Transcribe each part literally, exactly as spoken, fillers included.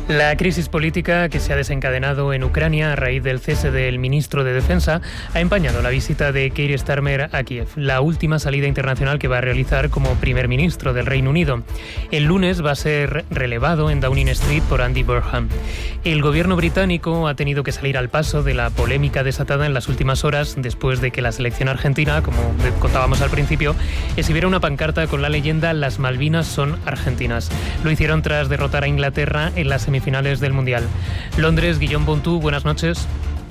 La crisis política que se ha desencadenado en Ucrania a raíz del cese del ministro de Defensa ha empañado la visita de Keir Starmer a Kiev, la última salida internacional que va a realizar como primer ministro del Reino Unido. El lunes va a ser relevado en Downing Street por Andy Burnham. El gobierno británico ha tenido que salir al paso de la polémica desatada en las últimas horas después de que la selección argentina, como contábamos al principio, exhibiera una pancarta con la leyenda "Las Malvinas son argentinas". Lo hicieron tras derrotar a Inglaterra en las semifinales del Mundial. Londres, Guillaume Bontou, buenas noches.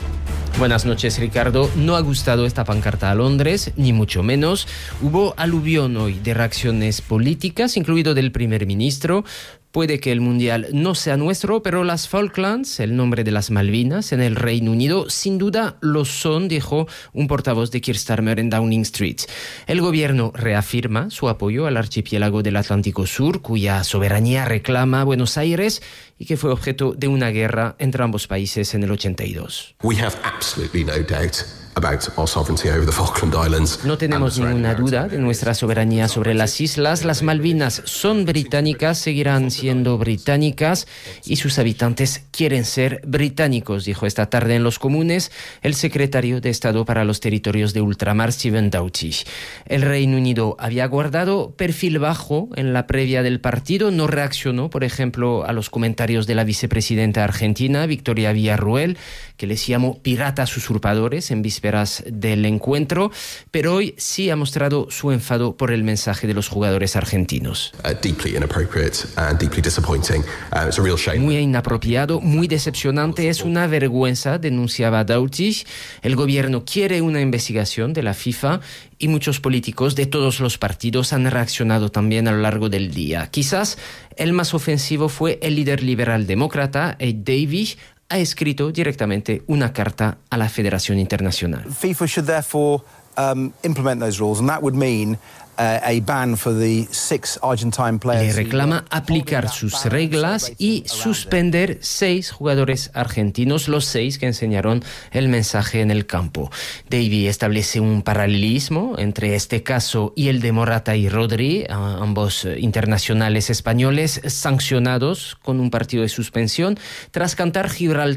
Buenas noches, Ricardo. No ha gustado esta pancarta a Londres, ni mucho menos. Hubo aluvión hoy de reacciones políticas, incluido del primer ministro. Puede que el Mundial no sea nuestro, pero las Falklands, el nombre de las Malvinas en el Reino Unido, sin duda lo son, dijo un portavoz de Keir Starmer en Downing Street. El gobierno reafirma su apoyo al archipiélago del Atlántico Sur, cuya soberanía reclama Buenos Aires y que fue objeto de una guerra entre ambos países en el ochenta y dos. We have absolutely no doubt about our sovereignty over the Falkland Islands. No tenemos ninguna duda de nuestra soberanía sobre las islas. Las Malvinas son británicas, seguirán siendo británicas y sus habitantes quieren ser británicos, dijo esta tarde en los Comunes el secretario de Estado para los Territorios de Ultramar, Stephen Doughty. El Reino Unido había guardado perfil bajo en la previa del partido, no reaccionó, por ejemplo, a los comentarios de la vicepresidenta argentina, Victoria Villarruel, que les llamó piratas usurpadores en vísperas del encuentro, pero hoy sí ha mostrado su enfado por el mensaje de los jugadores argentinos. Uh, deeply inappropriate and deeply disappointing. Uh, it's a real shame. Muy inapropiado, muy decepcionante, es una vergüenza, denunciaba Doughty. El gobierno quiere una investigación de la FIFA y muchos políticos de todos los partidos han reaccionado también a lo largo del día. Quizás el más ofensivo fue el líder liberal demócrata, Ed Davey. Ha escrito directamente una carta a la Federación Internacional. FIFA should therefore um, implement those rules, and that would mean Uh, a ban for the six Argentine players. Le reclama aplicar sus reglas y suspender seis jugadores argentinos, los seis que enseñaron el mensaje en el campo. Davey establece un paralelismo entre este caso y el de Morata y Rodri, ambos internacionales españoles sancionados con un partido de suspensión tras cantar Gibraltar